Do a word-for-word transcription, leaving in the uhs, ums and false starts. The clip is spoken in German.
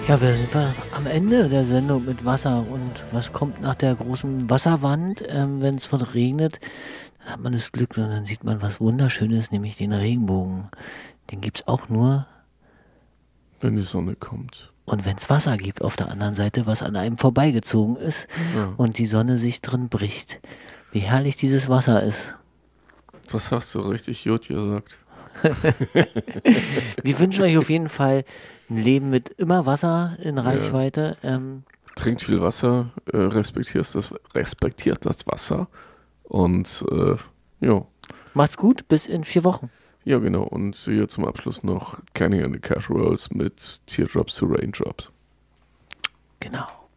Ja, wir sind wir am Ende der Sendung mit Wasser. Und was kommt nach der großen Wasserwand, ähm, wenn es von regnet? Dann hat man das Glück und dann sieht man was Wunderschönes, nämlich den Regenbogen. Den gibt's auch nur, wenn die Sonne kommt. Und wenn es Wasser gibt auf der anderen Seite, was an einem vorbeigezogen ist Ja. und die Sonne sich drin bricht. Wie herrlich dieses Wasser ist. Das hast du richtig gut gesagt. Wir wünschen euch auf jeden Fall ein Leben mit immer Wasser in Reichweite. Ja. Ähm, Trinkt viel Wasser, äh, respektiert, das, respektiert das Wasser und äh, ja. Macht's gut, bis in vier Wochen. Ja, genau. Und hier zum Abschluss noch Canning and the Casseroles mit Teardrops to Raindrops. Genau.